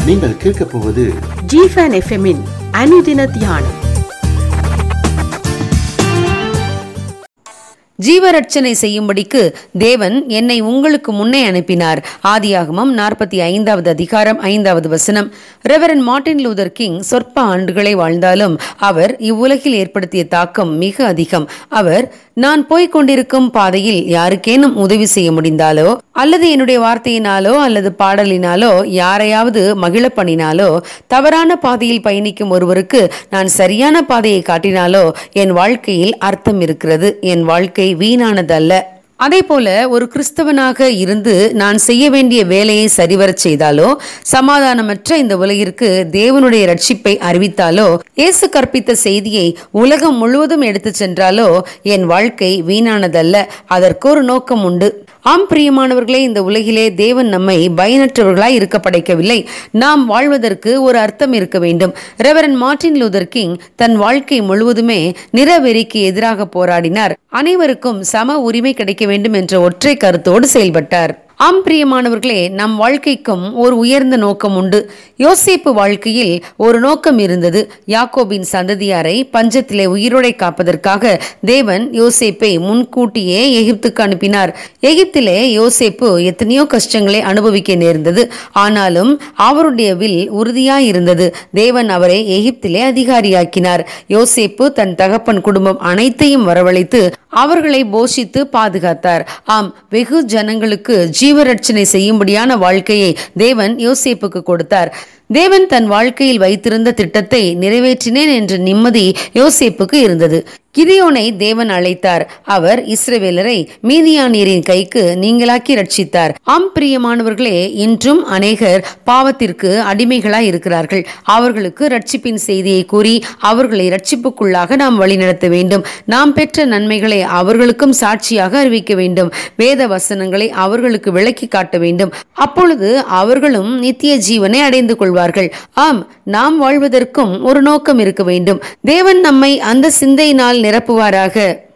நீங்கள் கேட்கப் போவது ஜிஃபன் எஃப்எம்மின் அனுதின தியானம். ஜீவரட்சனை செய்யும்படிக்கு தேவன் என்னை உங்களுக்கு முன்னே அனுப்பினார். ஆதியாகமம் 45வது அதிகாரம் 5வது வசனம். ரெவரண்ட் மார்ட்டின் லூதர் கிங் சொற்ப ஆண்டுகளை வாழ்ந்தாலும் அவர் இவ்வுலகில் ஏற்படுத்திய தாக்கம் மிக அதிகம். அவர், நான் போய்கொண்டிருக்கும் பாதையில் யாருக்கேனும் உதவி செய்ய முடிந்தாலோ அல்லது என்னுடைய வார்த்தையினாலோ அல்லது பாடலினாலோ யாரையாவது மகிழ பண்ணினாலோ, தவறான பாதையில் பயணிக்கும் ஒருவருக்கு நான் சரியான பாதையை காட்டினாலோ என் வாழ்க்கையில் அர்த்தம் இருக்கிறது, என் வாழ்க்கை வீணானதல்ல. அதே போல ஒரு கிறிஸ்தவனாக இருந்து நான் செய்ய வேண்டிய வேலையை சரிவரச் செய்தாலோ, சமாதானமற்ற இந்த உலகிற்கு தேவனுடைய ரட்சிப்பை அறிவித்தாலோ, இயேசு கற்பித்த செய்தியை உலகம் முழுவதும் எடுத்து சென்றாலோ என் வாழ்க்கை வீணானதல்ல. அதற்கு ஒரு நோக்கம் உண்டு. ஆம் பிரியமானவர்களே, இந்த உலகிலே தேவன் நம்மை பயனற்றவர்களாய் இருக்க படைக்கவில்லை. நாம் வாழ்வதற்கு ஒரு அர்த்தம் இருக்க வேண்டும். ரெவரண்ட் மார்ட்டின் லூதர் கிங் தன் வாழ்க்கை முழுவதுமே நிறவெறிக்கு எதிராக போராடினார். அனைவருக்கும் சம உரிமை கிடைக்க வேண்டும் என்ற ஒற்றை கருத்தோடு செயல்பட்டார். ஆம் பிரியமானவர்களே, நம் வாழ்க்கைக்கும் ஒரு உயர்ந்த நோக்கம் உண்டு. யோசேப்பு வாழ்க்கையில் ஒரு நோக்கம் இருந்தது. யாக்கோபின் சந்ததியாரை பஞ்சத்திலே உயிரோடை காப்பதற்காக தேவன் யோசேப்பை முன்கூட்டியே எகிப்துக்கு அனுப்பினார். எகிப்திலே யோசேப்பு எத்தனையோ கஷ்டங்களை அனுபவிக்க நேர்ந்தது. ஆனாலும் அவருடைய வில் உறுதியாய் இருந்தது. தேவன் அவரை எகிப்திலே அதிகாரியாக்கினார். யோசேப்பு தன் தகப்பன் குடும்பம் அனைத்தையும் வரவழைத்து அவர்களை போஷித்து பாதுகாத்தார். ஆம், வெகு ஜனங்களுக்கு ஜீவரட்சனை செய்யும்படியான வாழ்க்கையை தேவன் யோசேப்புக்கு கொடுத்தார். தேவன் தன் வாழ்க்கையில் வைத்திருந்த திட்டத்தை நிறைவேற்றினேன் என்ற நிம்மதி யோசேப்புக்கு இருந்தது. கிதியோனை தேவன் அழைத்தார். அவர் இஸ்ரவேலரை மீதியானியரின் கைக்கு நீங்களாக்கி ரட்சித்தார். ஆம் பிரியமானவர்களே, இன்றும் அநேகர் பாவத்திற்கு அடிமைகளாய் இருக்கிறார்கள். அவர்களுக்கு ரட்சிப்பின் செய்தியை கூறி அவர்களை ரட்சிப்புக்குள்ளாக நாம் வழிநடத்த வேண்டும். நாம் பெற்ற நன்மைகளை அவர்களுக்கும் சாட்சியாக அறிவிக்க வேண்டும். வேத வசனங்களை அவர்களுக்கு விளக்கி காட்ட வேண்டும். அப்பொழுது அவர்களும் நித்திய ஜீவனை அடைந்து கொள்வார்கள். ஆம், நாம் வாழ்வதற்கும் ஒரு நோக்கம் இருக்க வேண்டும். தேவன் நம்மை அந்த சிந்தையினால் நிரப்புவாராக.